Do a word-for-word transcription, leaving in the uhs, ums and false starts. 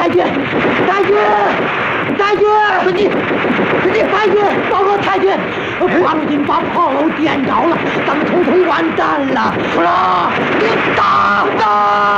军，太君，太君，是你，是你，太君，报告太君，皇军把炮楼点着了，咱们统统完蛋了！是啊，你打打！